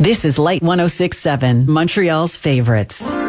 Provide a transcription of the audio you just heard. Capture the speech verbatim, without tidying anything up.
This is Light one oh six point seven, Montreal's favorites.